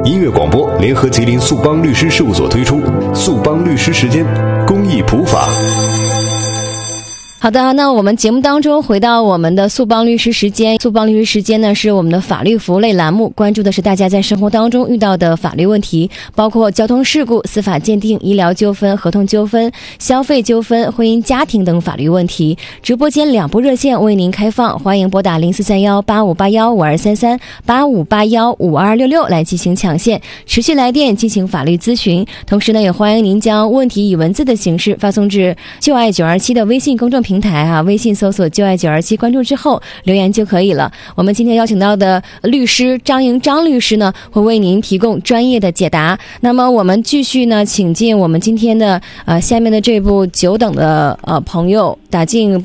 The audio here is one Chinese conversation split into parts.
音乐广播联合吉林速邦律师事务所推出速邦律师时间公益普法。 好的，那我们节目当中回到我们的速邦律师时间。速邦律师时间呢，是我们的法律服务类栏目，关注的是大家在生活当中遇到的法律问题，包括交通事故、司法鉴定、医疗纠纷、合同纠纷、消费纠纷、婚姻家庭等法律问题。直播间2部热线为您开放，欢迎拨打043185815233 85815266来进行抢线，持续来电进行法律咨询。同时呢，也欢迎您将问题以文字的形式发送至就爱927的微信公众平台微信搜索就爱927，关注之后留言就可以了。我们今天邀请到的律师张莹张律师呢，会为您提供专业的解答。那么我们继续呢，请进我们今天的下面的这部久等的朋友，打进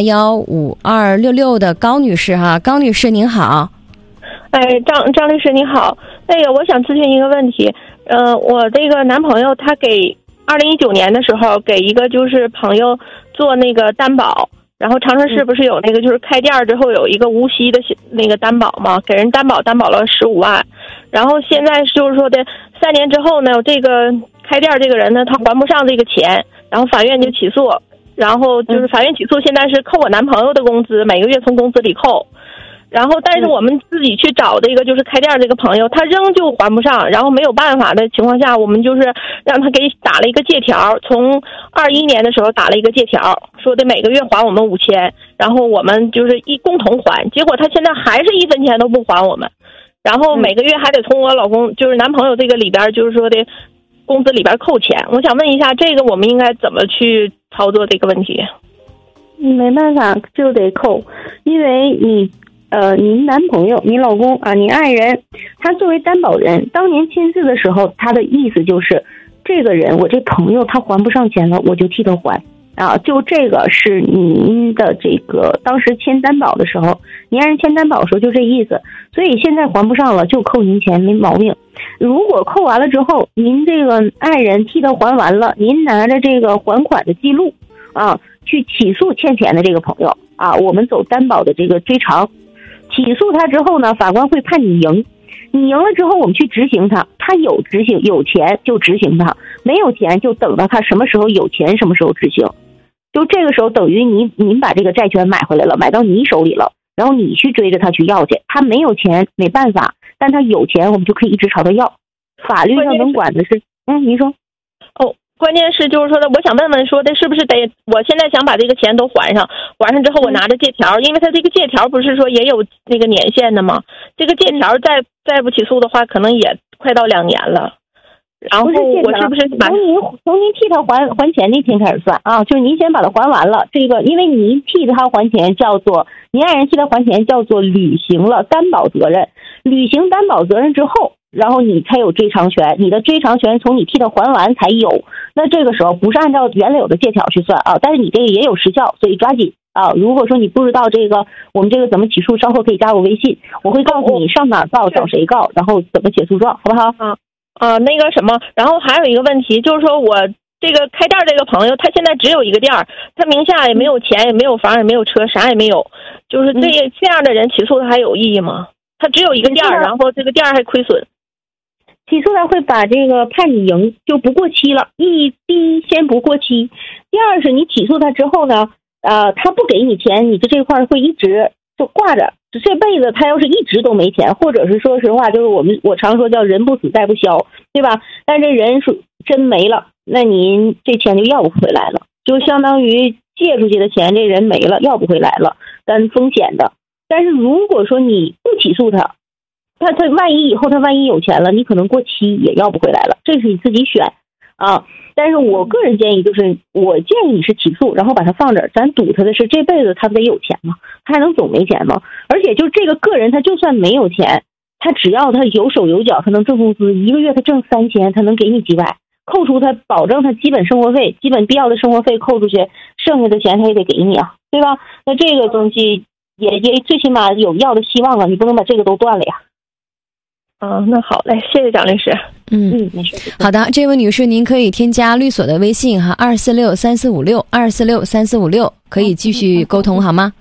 85815266的高女士高女士您好。 张律师你好，我想咨询一个问题。我这个男朋友他给2019年的时候给一个就是朋友做那个担保，然后长春市不是有那个就是开店之后有一个无息的那个担保嘛，给人担保了15万，然后现在就是说的3年之后呢，这个开店这个人呢他还不上这个钱，然后法院就起诉，然后就是法院起诉现在是扣我男朋友的工资，每个月从工资里扣。然后但是我们自己去找这个就是开店这个朋友，他仍旧还不上，然后没有办法的情况下，我们就是让他给打了一个借条，从21年的时候打了一个借条，说的每个月还我们5000，然后我们就是共同还，结果他现在还是1分钱都不还我们，然后每个月还得从我老公就是男朋友这个里边就是说的工资里边扣钱。我想问一下，这个我们应该怎么去操作这个问题？ 没办法，就得扣，因为您男朋友、您老公您爱人，他作为担保人，当年签字的时候，他的意思就是，这个人，我这朋友他还不上钱了，我就替他还就这个是您的这个当时签担保的时候，您爱人签担保的时候就这意思，所以现在还不上了就扣您钱没毛病。如果扣完了之后，您这个爱人替他还完了，您拿着这个还款的记录去起诉欠钱的这个朋友我们走担保的这个追偿。起诉他之后呢，法官会判你赢，你赢了之后我们去执行他，他有执行，有钱就执行他，没有钱就等到他什么时候有钱什么时候执行。就这个时候等于您把这个债权买回来了，买到你手里了，然后你去追着他去要去，他没有钱没办法，但他有钱我们就可以一直朝他要。法律上能管的是您说关键是就是说的，我想问问说的是不是得我现在想把这个钱都还上之后我拿着借条，因为他这个借条不是说也有那个年限的吗？这个借条再不起诉的话可能也快到2年了。然后我是不是从您替他还钱那天开始算就是您先把他还完了，这个因为您替他还钱叫做您爱人替他还钱叫做履行了担保责任，履行担保责任之后，然后你才有追偿权，你的追偿权从你替他还完才有。那这个时候不是按照原有的借条去算但是你这个也有时效，所以抓紧如果说你不知道这个我们这个怎么起诉，稍后可以加我微信，我会告诉你上哪告找谁告，然后怎么写诉状，好不好？ 那个什么，然后还有一个问题就是说，我这个开店这个朋友他现在只有一个店，他名下也没有钱也没有房也没有车啥也没有，就是这样的人起诉他还有意义吗？他只有一个店，然后这个店还亏损。 起诉他会把这个判你赢，就不过期了。第一先不过期，第二是你起诉他之后呢，他不给你钱，你的这块会一直就挂着，这辈子他要是一直都没钱，或者是说实话，就是我常说叫人不死债不消，对吧？但这人是真没了，那您这钱就要不回来了，就相当于借出去的钱，这人没了，要不回来了，但风险的。但是如果说你不起诉他万一以后他万一有钱了，你可能过期也要不回来了，这是你自己选但是我个人建议就是，我建议你是起诉，然后把他放这儿，咱赌他的是这辈子他不得有钱吗？他还能总没钱吗？而且就这个个人，他就算没有钱，他只要他有手有脚，他能挣工资，一个月他挣3000，他能给你几百，扣除他保证他基本生活费、基本必要的生活费扣出去，剩下的钱他也得给你对吧？那这个东西也最起码有要的希望你不能把这个都断了呀。 那好嘞，谢谢蒋律师。 没事。 好的，这位女士，您可以添加律所的微信2463456，2463456，可以继续沟通好吗？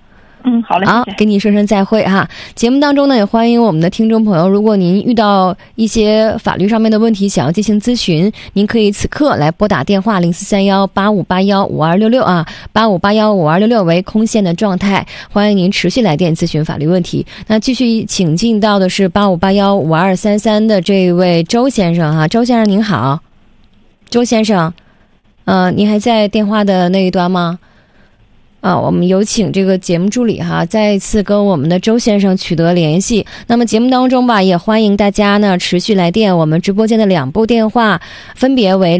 好嘞， 好， 谢谢。 跟你说声再会哈。节目当中呢，也欢迎我们的听众朋友，如果您遇到一些法律上面的问题，想要进行咨询，您可以此刻来拨打电话043185815266啊，85815266为空线的状态，欢迎您持续来电咨询法律问题。那继续请进到的是85815233的这位周先生哈，周先生您好，周先生，您还在电话的那一端吗？我们有请这个节目助理哈，再一次跟我们的周先生取得联系。那么节目当中吧，也欢迎大家呢持续来电，我们直播间的2部电话分别为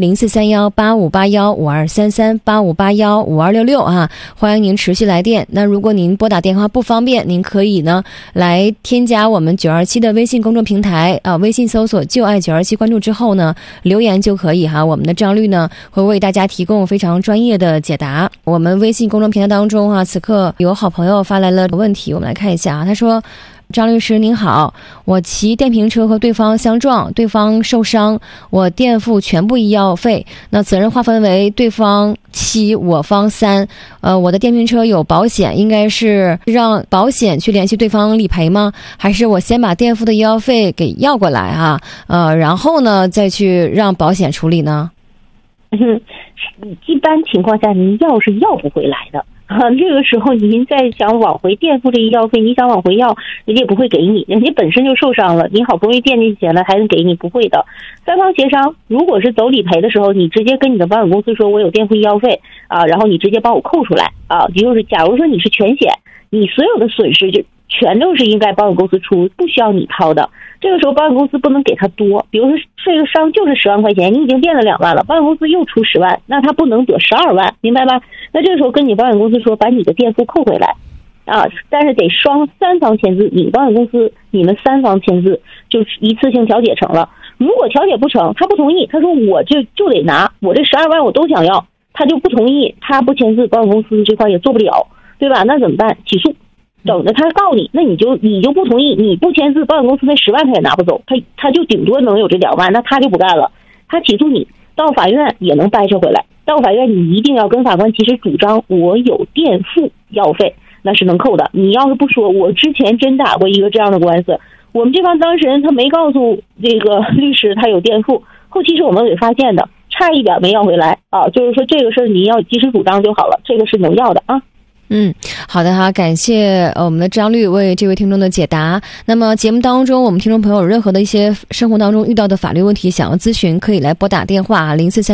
043185815233、85815266啊，欢迎您持续来电。那如果您拨打电话不方便，您可以呢来添加我们927的微信公众平台微信搜索就爱927，关注之后呢留言就可以哈，我们的张律呢会为大家提供非常专业的解答。我们微信公众平台当中此刻有好朋友发来了问题，我们来看一下他说，张律师您好，我骑电瓶车和对方相撞，对方受伤，我垫付全部医药费，那责任划分为对方7我方3，我的电瓶车有保险，应该是让保险去联系对方理赔吗？还是我先把垫付的医药费给要过来然后呢再去让保险处理呢？ 一般情况下您要是要不回来的这个时候您再想往回垫付这医药费，你想往回要，人家也不会给你，人家本身就受伤了，你好不容易垫进钱了还能给你？不会的。3方协商，如果是走理赔的时候，你直接跟你的保险公司说我有垫付医药费然后你直接帮我扣出来就是假如说你是全险，你所有的损失就全都是应该保险公司出，不需要你掏的。这个时候保险公司不能给他多，比如说这个伤就是10万块钱，你已经垫了2万了，保险公司又出10万，那他不能得12万，明白吧？那这个时候跟你保险公司说把你的垫付扣回来但是得3方签字，你保险公司你们3方签字，就一次性调解成了。如果调解不成，他不同意，他说我就得拿，我这12万我都想要，他就不同意，他不签字，保险公司这块也做不了，对吧？那怎么办？起诉。等着他告你，那你就不同意，你不签字，保险公司那10万他也拿不走，他就顶多能有这2万，那他就不干了，他起诉你，到法院也能掰扯回来。到法院你一定要跟法官其实主张我有垫付药费，那是能扣的。你要是不说，我之前真打过一个这样的官司，我们这方当事人他没告诉这个律师他有垫付，后期是我们给发现的，差一点没要回来就是说这个事儿你要及时主张就好了，这个是能要的好的哈，感谢我们的张律为这位听众的解答。那么节目当中，我们听众朋友有任何的一些生活当中遇到的法律问题想要咨询，可以来拨打电话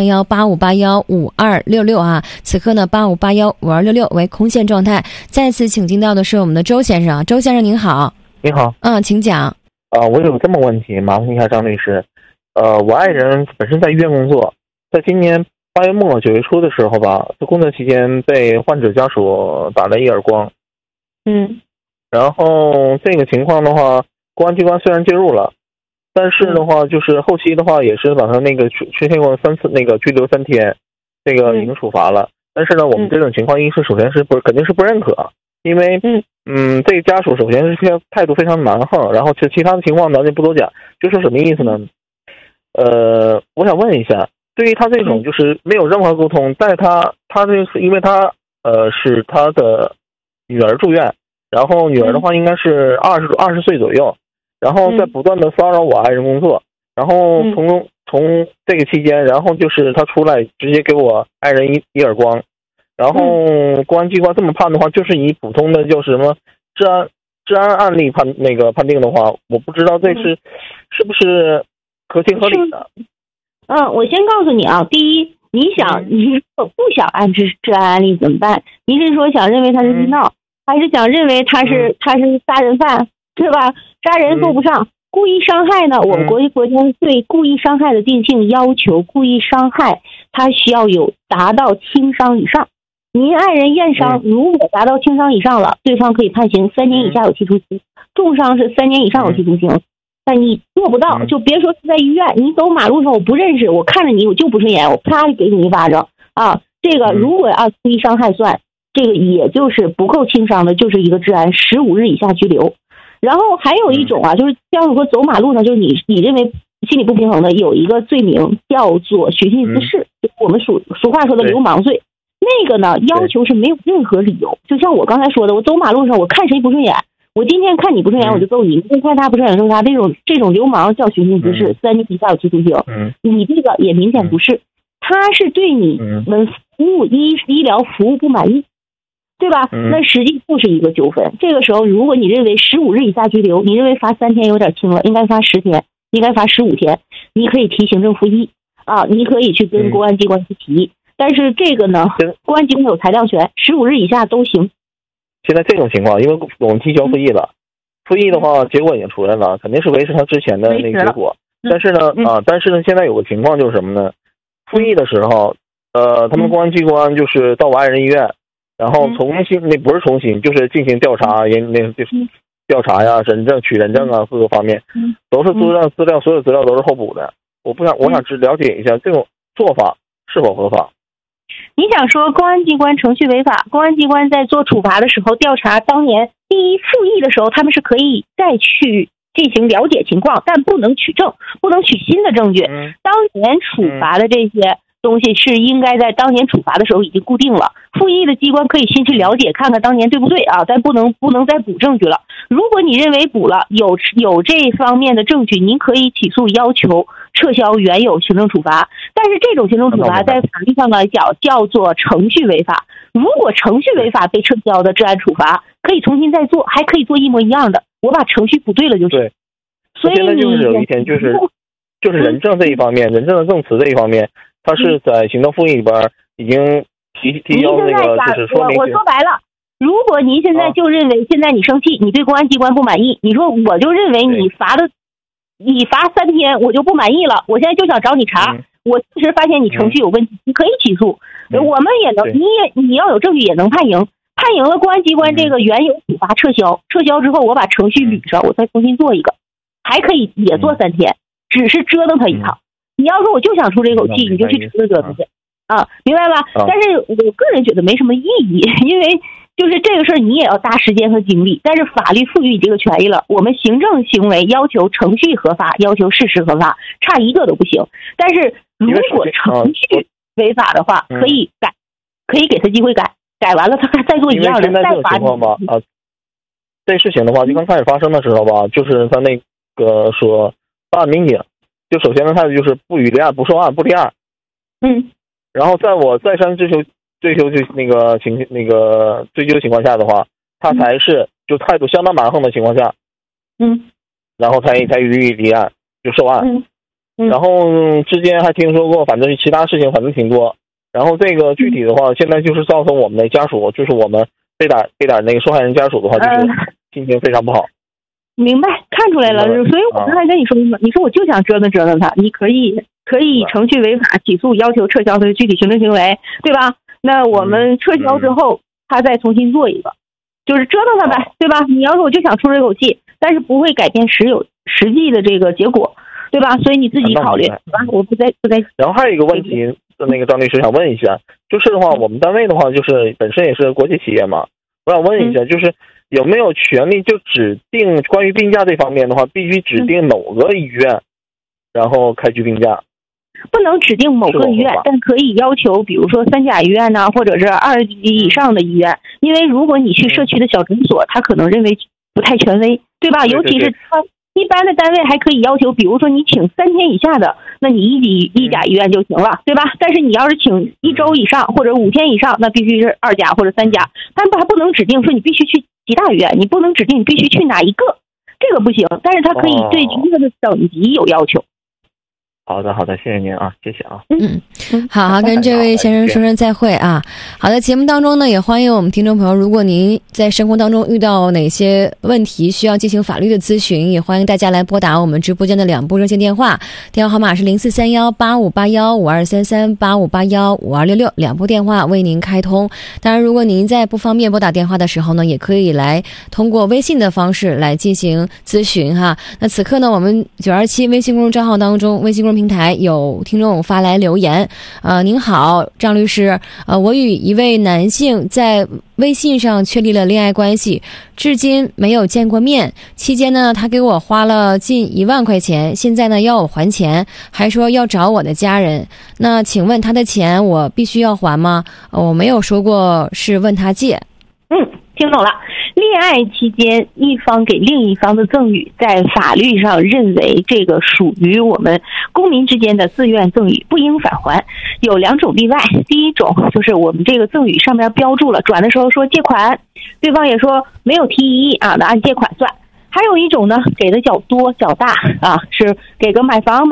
043185815266此刻呢85815266为空线状态。再次请进到的是我们的周先生，周先生您好。 你好。 请讲。 我有这么问题，麻烦一下张律师。我爱人本身在医院工作，在今年8月末9月初的时候吧，在工作期间被患者家属打了一耳光。然后这个情况的话，公安机关虽然介入了，但是的话就是后期的话也是把他那个出现过3次那个拘留3天，这个已经处罚了。但是呢，我们这种情况首先是肯定是不认可，因为这个家属首先是态度非常蛮横，然后其他的情况咱就不多讲。就是什么意思呢？我想问一下，对于他这种就是没有任何沟通，但是他这是因为他是他的女儿住院，然后女儿的话应该是20岁左右，然后在不断的骚扰我爱人工作，然后从这个期间，然后就是他出来直接给我爱人一耳光，然后公安机关这么判的话，就是以普通的就是什么治安案例判定的话，我不知道这是不是合情合理的。 我先告诉你第一，你不想按治安案例怎么办？你是说想认为他是医闹，还是想认为他是杀人犯，是吧？杀人够不上，故意伤害呢？我们国家对故意伤害的定性要求，故意伤害它需要达到轻伤以上。您爱人验伤，如果达到轻伤以上了，对方可以判刑3年以下有期徒刑，重伤是3年以上有期徒刑。但你做不到，就别说是在医院，你走马路上我不认识，我看着你我就不顺眼，我啪给你一巴掌这个如果按故意伤害算，这个也就是不够轻伤的，就是一个治安15日以下拘留。然后还有一种就是像如果走马路上，就是你认为心理不平衡的，有一个罪名叫做寻衅滋事，我们俗话说的流氓罪。 那个呢，要求是没有任何理由。就像我刚才说的，我走马路上，我看谁不顺眼，我今天看你不顺眼，我就揍你；明天看他不顺眼，揍他。这种流氓叫寻衅滋事，3年以下有期徒刑。你这个也明显不是，他是对你们服务医疗服务不满意，对吧？那实际就是一个纠纷。这个时候，如果你认为15日以下拘留，你认为罚3天有点轻了，应该罚10天，应该罚15天，你可以提行政复议啊，你可以去跟公安机关去提。但是这个呢，公安机关有裁量权，15日以下都行。 现在这种情况，因为我们提交复议了，复议的话结果已经出来了，肯定是维持他之前的那个结果。但是呢，现在有个情况就是什么呢？复议的时候，他们公安机关就是到我爱人医院，然后重新那不是重新，就是进行调查，调查呀、取人证啊，各个方面都是资料，所有资料都是后补的。我想了解一下这种做法是否合法。 你想说公安机关程序违法，公安机关在做处罚的时候，调查当年第一复议的时候，他们是可以再去进行了解情况，但不能取证，不能取新的证据。当年处罚的这些东西是应该在当年处罚的时候已经固定了，复议的机关可以先去了解，看看当年对不对啊，但不能再补证据了。如果你认为补了有这方面的证据，您可以起诉要求撤销原有行政处罚，但是这种行政处罚在法律上来讲叫做程序违法。如果程序违法被撤销的治安处罚，可以重新再做，还可以做一模一样的，我把程序补对了就行。 对， 所以现在就是有一点就是人证这一方面，人证的证词这一方面，它是在行政复议里边已经提交那个，就是说明。 我说白了，如果您现在就认为现在你生气，你对公安机关不满意，你说我就认为你罚3天我就不满意了，我现在就想找你查，我其实发现你程序有问题，你可以起诉，我们也能，你要有证据也能判赢，判赢了公安机关这个原有处罚撤销之后，我把程序捋上，我再重新做一个，还可以也做3天，只是折腾他一趟。你要说我就想出这口气，你就去折腾去啊，明白吧？但是我个人觉得没什么意义，因为就是这个事儿你也要搭时间和精力，但是法律赋予你这个权利了，我们行政行为要求程序合法，要求事实合法，差一个都不行。但是如果程序违法的话，可以改，可以给他机会改完了他再做一样的，再罚你。 这事情的话，就刚开始发生的时候吧，就是他那个说办案民警，就首先的态度就是不予立案、不受案、不立案。然后在我再三追究那个追究情况下的话，他才是就态度相当蛮横的情况下，然后才予以立案，就受案。然后之间还听说过，反正其他事情反正挺多。然后这个具体的话，现在就是造成我们的家属，就是我们被打那个受害人家属的话，就是心情非常不好。 明白，看出来了。所以我刚才跟你说嘛，你说我就想折腾他，你可以程序违法起诉，要求撤销他的具体行政行为，对吧？那我们撤销之后，他再重新做一个，就是折腾他呗，对吧？你要说我就想出这口气，但是不会改变实际的这个结果，对吧？所以你自己考虑，我不再。 然后还有一个问题，那个张律师想问一下，就是的话，我们单位的话，就是本身也是国际企业嘛，我想问一下，就是有没有权利就指定关于病假这方面的话，必须指定某个医院，然后开具病假？ 不能指定某个医院，但可以要求，比如说3甲医院呐，或者是2级以上的医院。因为如果你去社区的小诊所，他可能认为不太权威，对吧？尤其是他一般的单位还可以要求，比如说你请3天以下的，那你一甲医院就行了，对吧？但是你要是请1周以上或者5天以上，那必须是2甲或者3甲，但还不能指定说你必须去几大医院，你不能指定你必须去哪一个，这个不行。但是他可以对医院的等级有要求。 好的，谢谢您啊，谢谢啊。 好，跟这位先生说声再会啊。好的，节目当中呢，也欢迎我们听众朋友，如果您在生活当中遇到哪些问题需要进行法律的咨询，也欢迎大家来拨打我们直播间的2部热线电话，电话号码是04318581523385815266，2部电话为您开通。当然，如果您在不方便拨打电话的时候呢，也可以来通过微信的方式来进行咨询哈。那此刻呢，我们927微信公众账号当中，微信公众众平台有听众发来留言，您好，张律师，我与一位男性在微信上确立了恋爱关系，至今没有见过面。期间呢，他给我花了近1万块钱，现在呢要我还钱，还说要找我的家人。那请问他的钱我必须要还吗？我没有说过是问他借。 听懂了。恋爱期间一方给另一方的赠与，在法律上认为这个属于我们公民之间的自愿赠与，不应返还。有2种例外，第一种就是我们这个赠与上面标注了，转的时候说借款，对方也说没有提异议啊，那按借款算。还有一种呢，给的较多较大啊，是给个买房